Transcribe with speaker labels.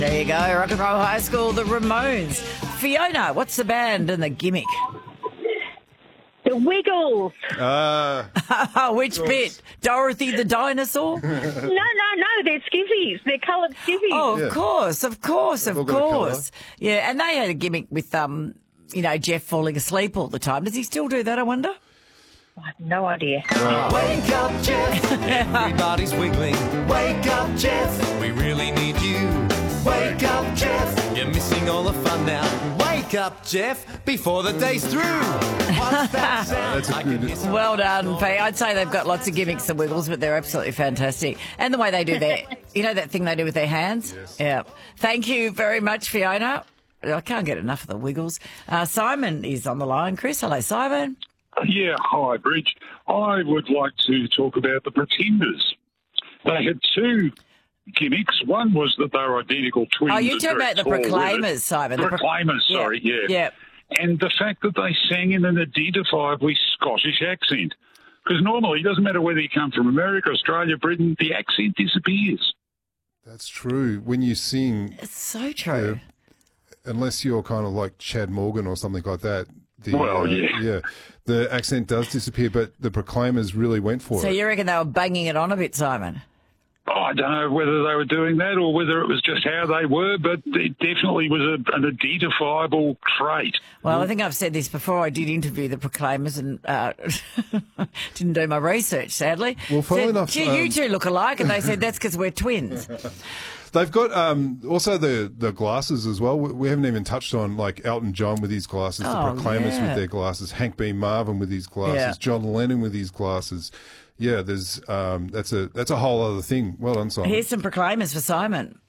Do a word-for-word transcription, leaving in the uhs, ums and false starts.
Speaker 1: There you go, Rock and Roll High School, the Ramones. Fiona, what's the band and the gimmick?
Speaker 2: The Wiggles.
Speaker 3: Uh,
Speaker 1: Which bit? Dorothy the dinosaur?
Speaker 2: No, no, no, they're skivvies. They're coloured skivvies.
Speaker 1: Oh, of
Speaker 3: Yeah.
Speaker 1: course, of course, of
Speaker 3: all got a
Speaker 1: course. Yeah, and they had a gimmick with, um, you know, Jeff falling asleep all the time. Does he still do that, I wonder?
Speaker 2: I have no idea.
Speaker 4: Wake up, Jeff. Everybody's wiggling. Wake up, Jeff. We really need you. Wake up, Jeff. You're missing all the fun now. Wake up, Jeff, before the day's through. What's that sound?
Speaker 3: That's a
Speaker 4: I can
Speaker 3: good-
Speaker 4: hear some-
Speaker 1: Well done, P. I'd say they've got lots of gimmicks, the Wiggles, but they're absolutely fantastic. And the way they do their, you know that thing they do with their hands?
Speaker 3: Yes.
Speaker 1: Yeah. Thank you very much, Fiona. I can't get enough of the Wiggles. Uh, Simon is on the line. Chris, hello, Simon.
Speaker 5: Yeah, hi, Bridge. I would like to talk about the Pretenders. They had two gimmicks. One was that they were identical twins.
Speaker 1: Oh, you're
Speaker 5: and
Speaker 1: talking
Speaker 5: very
Speaker 1: about the
Speaker 5: tall women.
Speaker 1: Proclaimers, Simon. The Pro-
Speaker 5: Proclaimers, sorry, yeah.
Speaker 1: Yeah.
Speaker 5: And the fact that they sang in an identifiably Scottish accent. Because normally, it doesn't matter whether you come from America, Australia, Britain, the accent disappears.
Speaker 3: That's true. When you sing,
Speaker 1: It's so true.
Speaker 3: unless you're kind of like Chad Morgan or something like that, the,
Speaker 5: Well,
Speaker 3: uh,
Speaker 5: yeah.
Speaker 3: yeah, the accent does disappear. But the Proclaimers really went for
Speaker 1: So
Speaker 3: it.
Speaker 1: you reckon they were banging it on a bit, Simon?
Speaker 5: Oh, I don't know whether they were doing that or whether it was just how they were, but it definitely was a, an identifiable trait.
Speaker 1: Well, I think I've said this before. I did interview the Proclaimers and uh, didn't do my research, sadly.
Speaker 3: Well, funnily
Speaker 1: Said,
Speaker 3: enough,
Speaker 1: Gee, you
Speaker 3: um,
Speaker 1: two look alike, and they said that's because we're twins.
Speaker 3: They've got um, also the, the glasses as well. We we haven't even touched on like Elton John with his glasses, the
Speaker 1: Oh,
Speaker 3: Proclaimers
Speaker 1: yeah.
Speaker 3: with their glasses, Hank B. Marvin with his glasses,
Speaker 1: Yeah.
Speaker 3: John Lennon with his glasses. Yeah, there's um, that's a that's a whole other thing. Well done, Simon.
Speaker 1: Here's some Proclaimers for Simon.